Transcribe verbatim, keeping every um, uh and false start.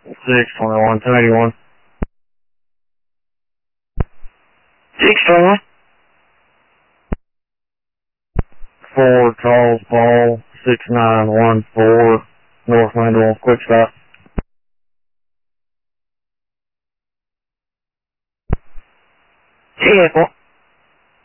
six twenty-one, ten eighty-one. six twenty-one. four Charles Paul, six nine one four, North Mandeville, quick stop. ten four.